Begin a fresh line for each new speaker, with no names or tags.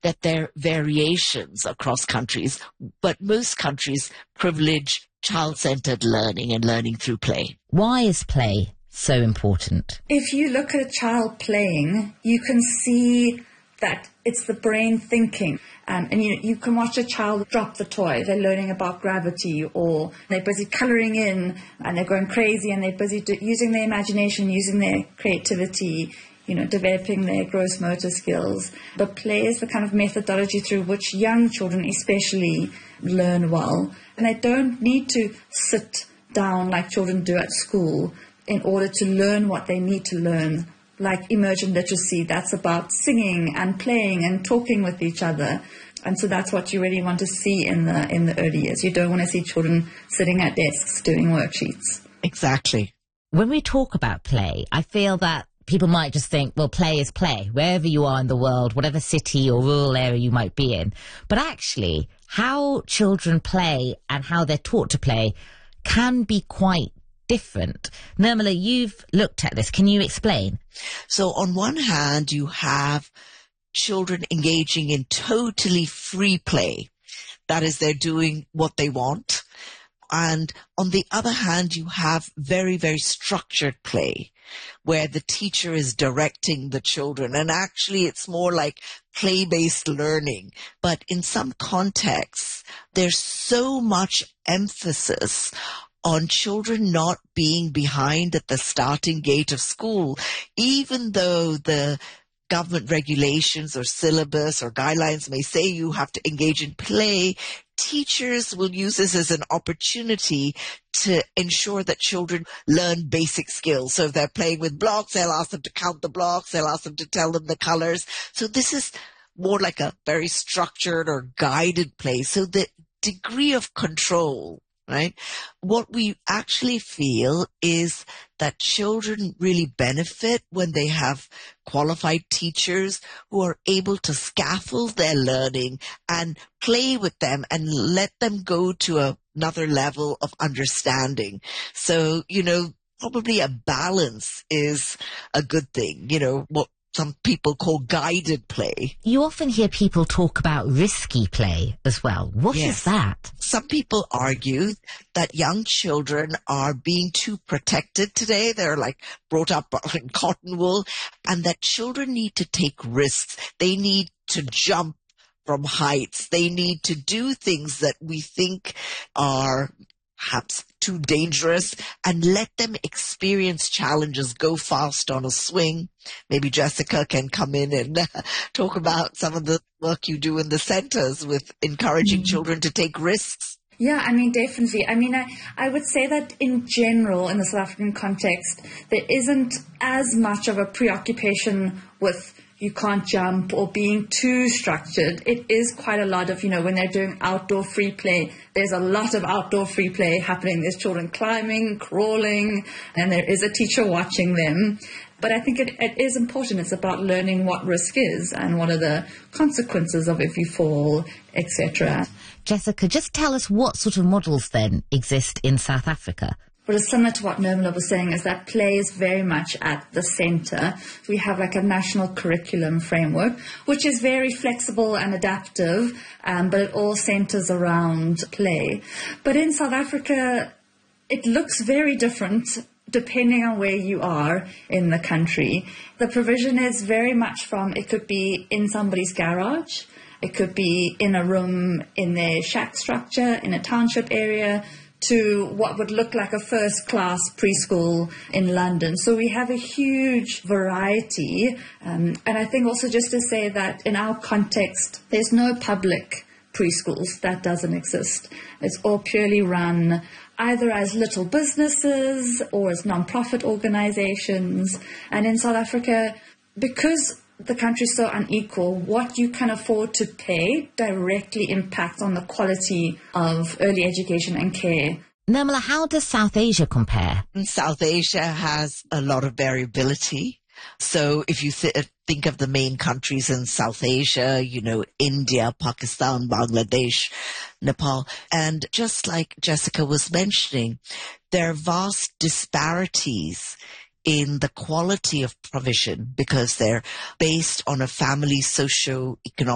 that there are variations across countries, but most countries privilege child-centered learning and learning through play.
Why is play so important?
If you look at a child playing, you can see that it's the brain thinking. And you can watch a child drop the toy. They're learning about gravity, or they're busy colouring in and they're going crazy, and they're busy using their imagination, using their creativity, developing their gross motor skills. But play is the kind of methodology through which young children especially learn well. And they don't need to sit down like children do at school in order to learn what they need to learn. Like emergent literacy, that's about singing and playing and talking with each other. And so that's what you really want to see in the early years. You don't want to see children sitting at desks doing worksheets.
Exactly.
When we talk about play, I feel that people might just think, well, play is play, wherever you are in the world, whatever city or rural area you might be in. But actually, how children play and how they're taught to play can be quite different. Nirmala, you've looked at this. Can you explain?
So on one hand, you have children engaging in totally free play. That is, they're doing what they want. And on the other hand, you have very, very structured play where the teacher is directing the children. And actually, it's more like play-based learning. But in some contexts, there's so much emphasis on children not being behind at the starting gate of school, even though the government regulations or syllabus or guidelines may say you have to engage in play. Teachers will use this as an opportunity to ensure that children learn basic skills. So if they're playing with blocks, they'll ask them to count the blocks, they'll ask them to tell them the colors. So this is more like a very structured or guided play. So the degree of control, right? What we actually feel is that children really benefit when they have qualified teachers who are able to scaffold their learning and play with them and let them go to another level of understanding. So, probably a balance is a good thing, what some people call guided play.
You often hear people talk about risky play as well. What is that?
Some people argue that young children are being too protected today. They're like brought up in cotton wool, and that children need to take risks. They need to jump from heights. They need to do things that we think are perhaps too dangerous, and let them experience challenges, go fast on a swing. Maybe Jessica can come in and talk about some of the work you do in the centers with encouraging children to take risks.
Yeah, definitely. I would say that in general, in the South African context, there isn't as much of a preoccupation with you can't jump or being too structured. It is quite a lot of, when they're doing outdoor free play, there's a lot of outdoor free play happening. There's children climbing, crawling, and there is a teacher watching them. But I think it is important. It's about learning what risk is and what are the consequences of if you fall, etc.
Jessica, just tell us what sort of models then exist in South Africa.
What is similar to what Nirmala was saying is that play is very much at the centre. We have like a national curriculum framework, which is very flexible and adaptive, but it all centres around play. But in South Africa, it looks very different depending on where you are in the country. The provision is very much from, it could be in somebody's garage, it could be in a room in their shack structure, in a township area, to what would look like a first-class preschool in London. So we have a huge variety. And I think also just to say that in our context, there's no public preschools. That doesn't exist. It's all purely run either as little businesses or as non-profit organizations. And in South Africa, because the country's so unequal, what you can afford to pay directly impacts on the quality of early education and care.
Nirmala, how does South Asia compare?
South Asia has a lot of variability. So if you think of the main countries in South Asia, India, Pakistan, Bangladesh, Nepal, and just like Jessica was mentioning, there are vast disparities in the quality of provision because they're based on a family's socio-economic